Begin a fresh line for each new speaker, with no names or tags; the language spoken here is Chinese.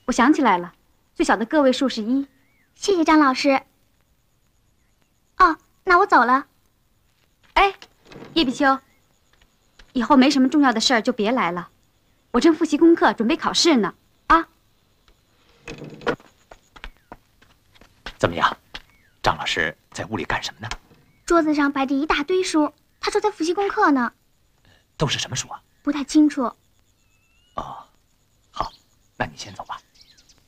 我想起来了，最小的个位数是1。
谢谢张老师。哦，那我走了。
哎，叶比秋，以后没什么重要的事儿就别来了，我正复习功课，准备考试呢。啊，
怎么样？张老师在屋里干什么呢？
桌子上摆着一大堆书，他说在复习功课呢。
都是什么书啊？
不太清楚。
哦，好，那你先走吧。